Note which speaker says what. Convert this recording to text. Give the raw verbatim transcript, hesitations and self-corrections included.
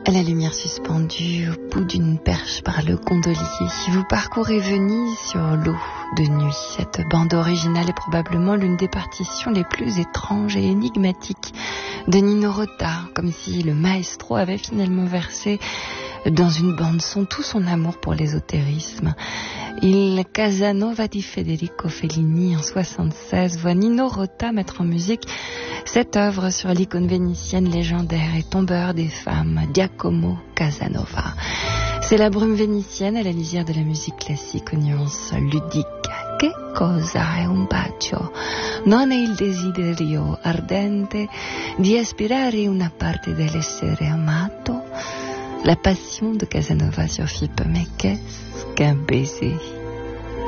Speaker 1: À la lumière suspendue au bout d'une perche par le gondolier, vous parcourez Venise sur l'eau de nuit. Cette bande originale est probablement l'une des partitions les plus étranges et énigmatiques de Nino Rota, comme si le maestro avait finalement versé dans une bande-son tout son amour pour l'ésotérisme. Il Casanova di Federico Fellini en soixante-seize voit Nino Rota mettre en musique cette œuvre sur l'icône vénitienne légendaire et tombeur des femmes, Giacomo Casanova. C'est la brume vénitienne à la lisière de la musique classique aux nuances ludiques. Che cosa è un bacio? Non è il desiderio ardente di aspirare una parte dell'essere amato? La passion de Casanova sur Philippe, mais qu'est-ce qu'un baiser?